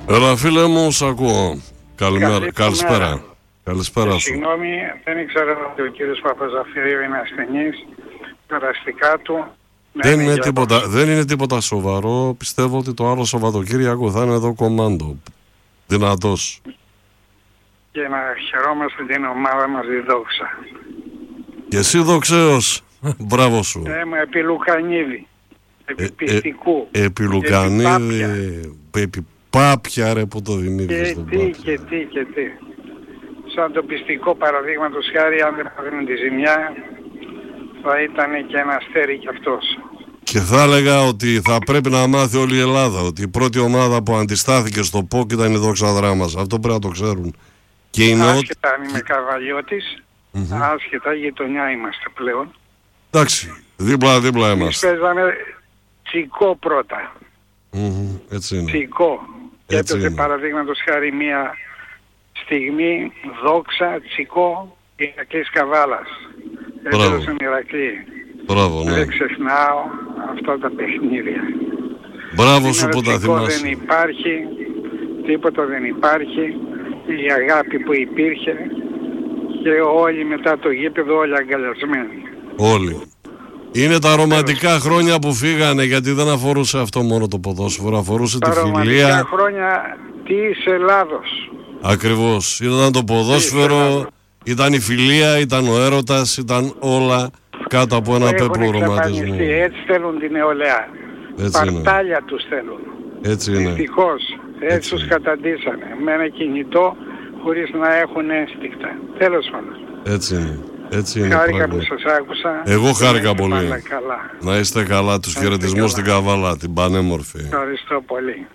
Έλα φίλε μου, σ' ακούω. Καλησπέρα. Καλησπέρα σου. Συγγνώμη, δεν ήξερα ότι ο κύριος Παπαζαφυρίου είναι ασθενής. Περαστικά του. Δεν είναι τίποτα σοβαρό. Πιστεύω ότι το άλλο Σαββατοκύριακο θα είναι εδώ κομμάντο. Δυνατός. Και να χαιρόμαστε την ομάδα μας τη δόξα. Και εσύ δοξαίος. Μπράβο σου. Επί Λουκανίδη. Επί πιστικού. Επί Λουκανίδη. Επί Πάπια ρε που το δημιούργησε. Και τι. Σαν το πιστικό παραδείγματος χάρη, αν δεν πάθαινε τη ζημιά, θα ήταν και ένα αστέρι κι αυτός. Και θα έλεγα ότι θα πρέπει να μάθει όλη η Ελλάδα ότι η πρώτη ομάδα που αντιστάθηκε στο ΠΟΚ ήταν η Δόξα Δράμας. Αυτό πρέπει να το ξέρουν. Και είναι άσχετα αν είμαι Καβαλιώτης, άσχετα γειτονιά είμαστε πλέον. Εντάξει, δίπλα είμαστε. Παίζαμε Τσικό πρώτα. Έτσι είναι. Τσικό. Και έπαιζε παραδείγματος χάρη μία στιγμή Δόξα, Τσικό, Ηρακλής Καβάλας. Έπαιζε στον Ηρακλή. Μπράβο, ναι. Δεν ξεχνάω αυτά τα παιχνίδια. Μπράβο σου που τα θυμάσαι. Δεν υπάρχει, τίποτα δεν υπάρχει. Η αγάπη που υπήρχε και όλοι μετά το γήπεδο όλοι αγκαλιασμένοι. Όλοι. Είναι τα ρομαντικά χρόνια που φύγανε, γιατί δεν αφορούσε αυτό μόνο το ποδόσφαιρο, αφορούσε τη φιλία. Τα ρομαντικά χρόνια της Ελλάδος. Ακριβώς. Ήταν το ποδόσφαιρο, ήταν η φιλία, ήταν ο έρωτας, ήταν όλα κάτω από ένα πέπλο ρομαντισμό. Έτσι θέλουν την νεολαία. Παρτάλια τους θέλουν. Έτσι είναι. Δυστυχώς. Έτσι τους καταντήσανε. Με ένα κινητό χωρίς να έχουν ένστικτα. Τέλος πάντων. Έτσι είναι. Έτσι είναι. Χάρηκα που σας άκουσα. Εγώ χάρηκα πολύ. Να είστε καλά. Τους χαιρετισμούς στην Καβάλα, την πανέμορφη. Ευχαριστώ πολύ.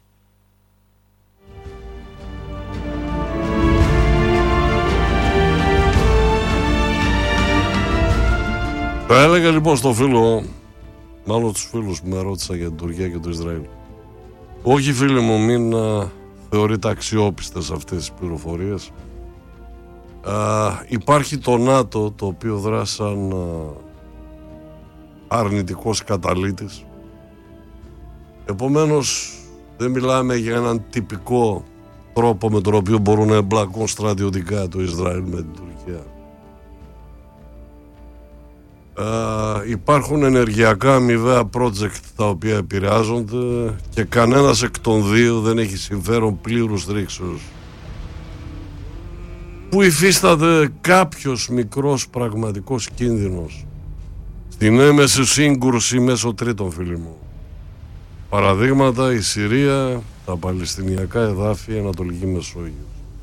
Θα έλεγα λοιπόν στο φίλο, μάλλον τους φίλους που με ρώτησαν για την Τουρκία και το Ισραήλ. Όχι φίλοι μου, μην θεωρείτε αξιόπιστες αυτές τις πληροφορίες. Υπάρχει το ΝΑΤΟ, το οποίο δράσει σαν αρνητικός καταλύτης. Επομένως δεν μιλάμε για έναν τυπικό τρόπο με τον οποίο μπορούν να εμπλακούν στρατιωτικά το Ισραήλ με την Τουρκία. Υπάρχουν ενεργειακά αμοιβαία project τα οποία επηρεάζονται και κανένας εκ των δύο δεν έχει συμφέρον πλήρους ρήξεως που υφίσταται κάποιος μικρός πραγματικός κίνδυνος στην έμεση σύγκρουση μέσω τρίτων, φίλοι μου. Παραδείγματα η Συρία, τα Παλαιστινιακά εδάφη, η Ανατολική Μεσόγειος.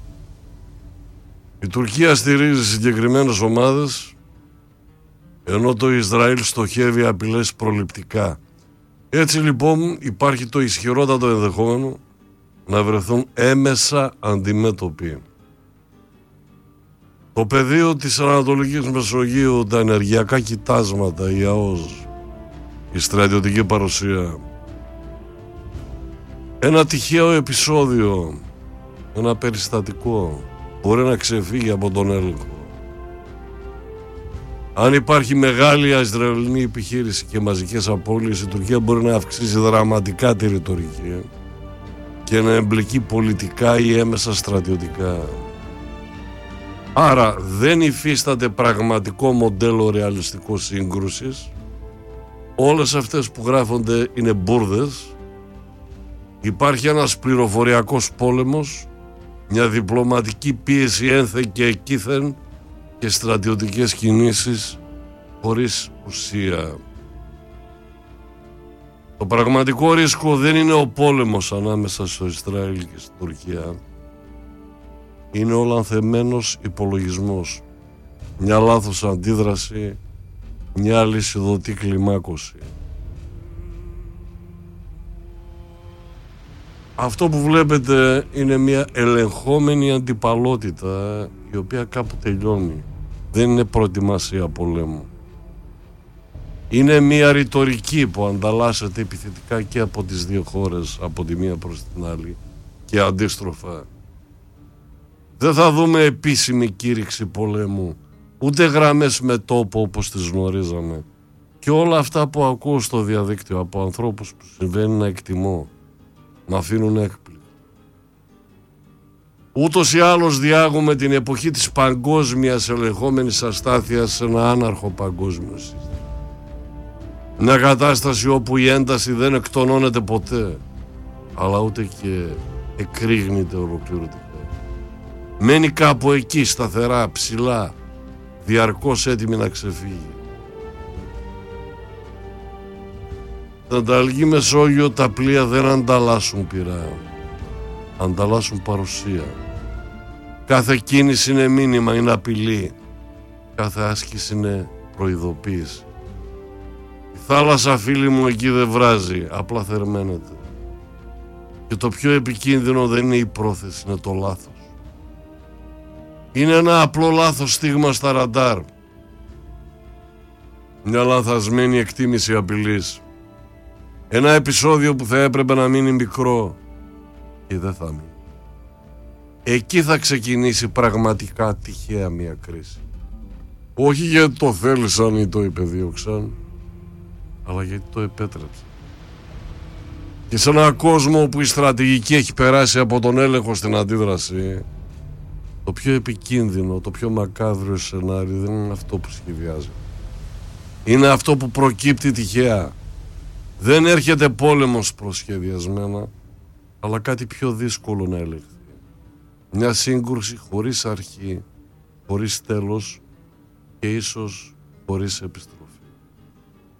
Η Τουρκία στηρίζει συγκεκριμένες ομάδες, ενώ το Ισραήλ στοχεύει απειλές προληπτικά. Έτσι λοιπόν υπάρχει το ισχυρότατο ενδεχόμενο να βρεθούν έμεσα αντιμέτωποι. Το πεδίο της Ανατολικής Μεσογείου, τα ενεργειακά κοιτάσματα, η ΑΟΣ, η στρατιωτική παρουσία, ένα τυχαίο επεισόδιο, ένα περιστατικό μπορεί να ξεφύγει από τον έλεγχο. Αν υπάρχει μεγάλη Ισραηλινή επιχείρηση και μαζικές απώλειες, η Τουρκία μπορεί να αυξήσει δραματικά τη ρητορική και να εμπλεκεί πολιτικά ή έμεσα στρατιωτικά. Άρα δεν υφίσταται πραγματικό μοντέλο ρεαλιστικό σύγκρουσης. Όλες αυτές που γράφονται είναι μπουρδες. Υπάρχει ένας πληροφοριακός πόλεμος, μια διπλωματική πίεση ένθεν και εκείθεν και στρατιωτικές κινήσεις χωρίς ουσία. Το πραγματικό ρίσκο δεν είναι ο πόλεμος ανάμεσα στο Ισραήλ και στην Τουρκία. Είναι ο λανθεμένος υπολογισμός. Μια λάθος αντίδραση, μια αλυσιδωτή κλιμάκωση. Αυτό που βλέπετε είναι μια ελεγχόμενη αντιπαλότητα η οποία κάπου τελειώνει. Δεν είναι προετοιμασία πολέμου. Είναι μια ρητορική που ανταλλάσσεται επιθετικά και από τις δύο χώρες, από τη μία προς την άλλη και αντίστροφα. Δεν θα δούμε επίσημη κήρυξη πολέμου, ούτε γραμμές με τόπο όπως τις γνωρίζαμε. Και όλα αυτά που ακούω στο διαδίκτυο από ανθρώπους που συμβαίνει να εκτιμώ, με αφήνουν έκπληκτο. Ούτως ή άλλως διάγουμε την εποχή της παγκόσμιας ελεγχόμενης αστάθειας σε ένα άναρχο παγκόσμιο σύστημα. Μια κατάσταση όπου η ένταση δεν εκτονώνεται ποτέ, αλλά ούτε και εκρήγνεται ολοκληρωτικά. Μένει κάπου εκεί σταθερά, ψηλά, διαρκώς έτοιμη να ξεφύγει. Στην Ανταλγή Μεσόγειο τα πλοία δεν ανταλλάσσουν πυρά, ανταλλάσσουν παρουσία. Κάθε κίνηση είναι μήνυμα, είναι απειλή. Κάθε άσκηση είναι προειδοποίηση. Η θάλασσα, φίλοι μου, εκεί δεν βράζει, απλά θερμαίνεται. Και το πιο επικίνδυνο δεν είναι η πρόθεση, είναι το λάθος. Είναι ένα απλό λάθος στίγμα στα ραντάρ. Μια λανθασμένη εκτίμηση απειλής. Ένα επεισόδιο που θα έπρεπε να μείνει μικρό και δεν θα μείνει. Εκεί θα ξεκινήσει πραγματικά τυχαία μια κρίση. Όχι γιατί το θέλησαν ή το υπεδίωξαν, αλλά γιατί το επέτρεψαν. Και σε έναν κόσμο όπου η στρατηγική έχει περάσει από τον έλεγχο στην αντίδραση, το πιο επικίνδυνο, το πιο μακάβριο σενάριο δεν είναι αυτό που σχεδιάζει. Είναι αυτό που προκύπτει τυχαία. Δεν έρχεται πόλεμος προσχεδιασμένα, αλλά κάτι πιο δύσκολο να ελεγχθεί. Μια σύγκρουση χωρίς αρχή, χωρίς τέλος και ίσως χωρίς επιστροφή.